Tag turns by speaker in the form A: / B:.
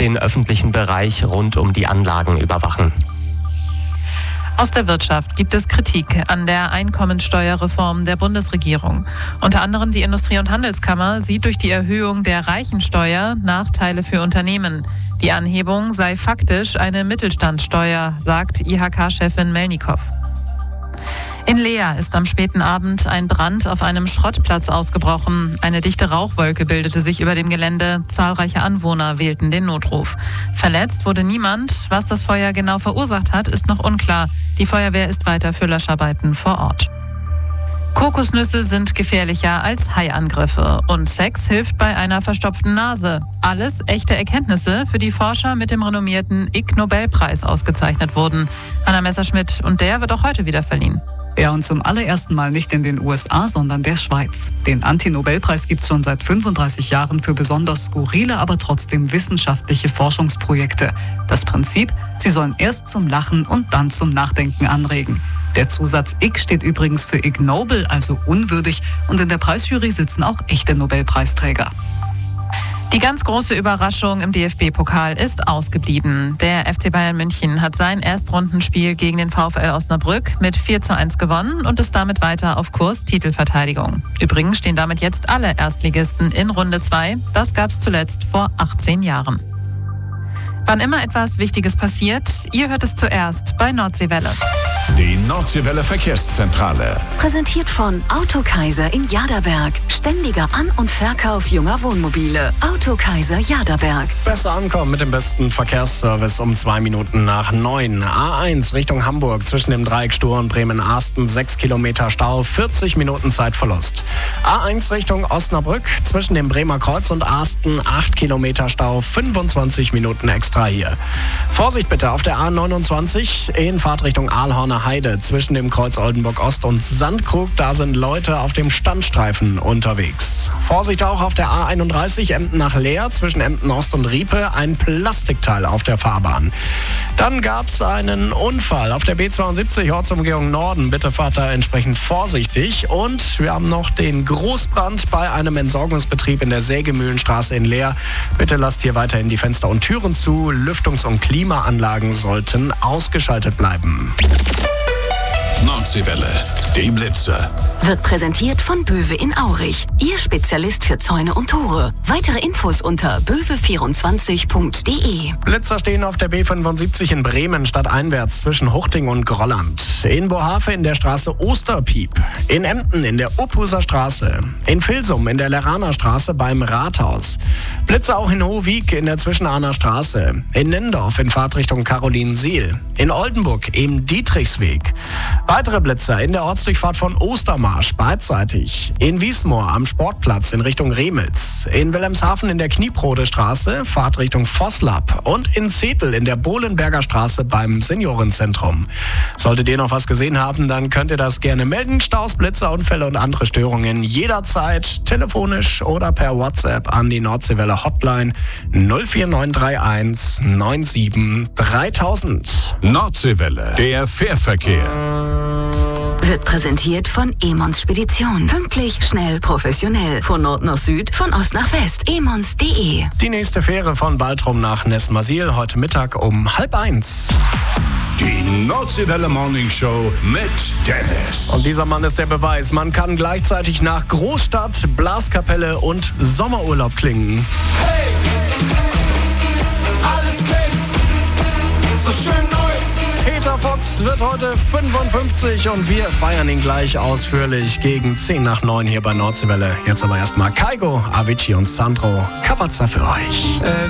A: den öffentlichen Bereich rund um die Anlagen überwachen.
B: Aus der Wirtschaft gibt es Kritik an der Einkommensteuerreform der Bundesregierung. Unter anderem die Industrie- und Handelskammer sieht durch die Erhöhung der Reichensteuer Nachteile für Unternehmen. Die Anhebung sei faktisch eine Mittelstandssteuer, sagt IHK-Chefin Melnikow. In Leer ist am späten Abend ein Brand auf einem Schrottplatz ausgebrochen. Eine dichte Rauchwolke bildete sich über dem Gelände. Zahlreiche Anwohner wählten den Notruf. Verletzt wurde niemand. Was das Feuer genau verursacht hat, ist noch unklar. Die Feuerwehr ist weiter für Löscharbeiten vor Ort. Kokosnüsse sind gefährlicher als Haiangriffe und Sex hilft bei einer verstopften Nase. Alles echte Erkenntnisse, für die Forscher mit dem renommierten Ig-Nobelpreis ausgezeichnet wurden. Anna Messerschmidt, und der wird auch heute wieder verliehen.
C: Ja, und zum allerersten Mal nicht in den USA, sondern der Schweiz. Den Anti-Nobelpreis gibt es schon seit 35 Jahren für besonders skurrile, aber trotzdem wissenschaftliche Forschungsprojekte. Das Prinzip, sie sollen erst zum Lachen und dann zum Nachdenken anregen. Der Zusatz Ig steht übrigens für ignoble, also unwürdig. Und in der Preisjury sitzen auch echte Nobelpreisträger.
B: Die ganz große Überraschung im DFB-Pokal ist ausgeblieben. Der FC Bayern München hat sein Erstrundenspiel gegen den VfL Osnabrück mit 4:1 gewonnen und ist damit weiter auf Kurs Titelverteidigung. Übrigens stehen damit jetzt alle Erstligisten in Runde 2. Das gab es zuletzt vor 18 Jahren. Wann immer etwas Wichtiges passiert, ihr hört es zuerst bei Nordseewelle.
D: Die Nordseewelle Verkehrszentrale.
E: Präsentiert von Autokaiser in Jaderberg. Ständiger An- und Verkauf junger Wohnmobile. Autokaiser Jaderberg.
F: Besser ankommen mit dem besten Verkehrsservice um 2 Minuten nach 9. A1 Richtung Hamburg zwischen dem Dreieck Stur und Bremen-Arsten 6 Kilometer Stau, 40 Minuten Zeitverlust. A1 Richtung Osnabrück zwischen dem Bremer Kreuz und Arsten 8 Kilometer Stau, 25 Minuten extra hier. Vorsicht bitte auf der A29 in Fahrtrichtung Aalhorner Heide zwischen dem Kreuz Oldenburg Ost und Sandkrug. Da sind Leute auf dem Standstreifen unterwegs. Vorsicht auch auf der A31 Emden nach Leer zwischen Emden Ost und Riepe. Ein Plastikteil auf der Fahrbahn. Dann gab es einen Unfall auf der B72 Ortsumgehung Norden. Bitte fahrt da entsprechend vorsichtig. Und wir haben noch den Großbrand bei einem Entsorgungsbetrieb in der Sägemühlenstraße in Leer. Bitte lasst hier weiterhin die Fenster und Türen zu. Lüftungs- und Klimaanlagen sollten ausgeschaltet bleiben.
D: Nordseewelle, die Blitzer.
E: Wird präsentiert von Böwe in Aurich. Ihr Spezialist für Zäune und Tore. Weitere Infos unter böwe24.de.
F: Blitzer stehen auf der B75 in Bremen stadteinwärts zwischen Huchting und Grolland. In Bohave in der Straße Osterpiep. In Emden in der Uphuser Straße. In Vilsum in der Leraner Straße beim Rathaus. Blitzer auch in Hohwig in der Zwischenahner Straße. In Nendorf in Fahrtrichtung Carolinensiel. In Oldenburg im Dietrichsweg. Weitere Blitzer in der Ortsdurchfahrt von Ostermarsch beidseitig. In Wiesmoor am Sportplatz in Richtung Remels. In Wilhelmshaven in der Knieprode Straße, Fahrtrichtung Vosslab. Und in Zetel in der Bohlenberger Straße beim Seniorenzentrum. Solltet ihr noch was gesehen haben, dann könnt ihr das gerne melden. Staus, Blitzer, Unfälle und andere Störungen jederzeit telefonisch oder per WhatsApp an die Nordseewelle Hotline 04931 97 3000.
D: Nordseewelle, der Fährverkehr.
E: Wird präsentiert von Emons Spedition. Pünktlich, schnell, professionell. Von Nord nach Süd, von Ost nach West. emons.de.
F: Die nächste Fähre von Baltrum nach Nesmasil heute Mittag um 12:30.
D: Die Nordseewelle Morning Show mit Dennis.
F: Und dieser Mann ist der Beweis. Man kann gleichzeitig nach Großstadt, Blaskapelle und Sommerurlaub klingen.
G: Hey, alles glänzt, so schön neu.
F: Peter Fox wird heute 55 und wir feiern ihn gleich ausführlich gegen 10 nach 9 hier bei Nordseewelle. Jetzt aber erstmal Kaigo, Avicii und Sandro. Kapazza für euch.